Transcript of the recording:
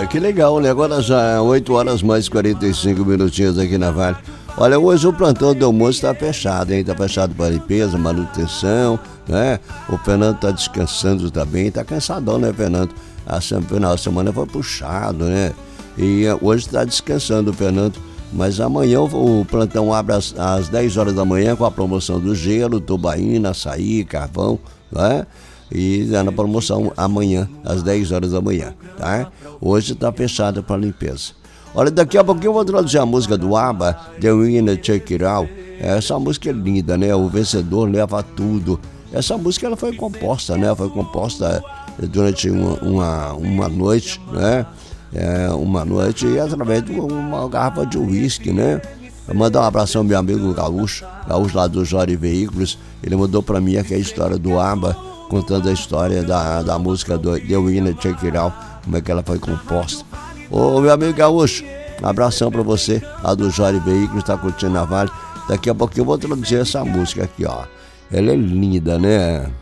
Que legal, né? Agora já 8 horas mais 45 minutinhos aqui na Vale. Olha, hoje o plantão do almoço está fechado, hein? Tá fechado para limpeza, manutenção, né? O Fernando tá descansando também, tá cansadão, né, Fernando? A final de semana foi puxado, né? E hoje tá descansando o Fernando. Mas amanhã o plantão abre às 10 horas da manhã com a promoção do gelo, tubaína, açaí, carvão, né? E é na promoção amanhã, às 10 horas da manhã, tá? Hoje tá fechado para limpeza. Olha, daqui a pouquinho eu vou traduzir a música do ABBA, The Winner Take It All. Essa música é linda, né? O vencedor leva tudo. Essa música ela foi composta, né? Foi composta durante uma noite, né? Uma noite e através de uma garrafa de uísque, né? Eu mandar um abração ao meu amigo Gaúcho lá do Jori Veículos. Ele mandou pra mim aqui a história do ABBA, contando a história da música do The Winner Take It All, como é que ela foi composta. Ô meu amigo Gaúcho, um abração pra você lá do Jori Veículos, tá curtindo a Vale. Daqui a pouquinho eu vou traduzir essa música aqui, ó. Ela é linda, né?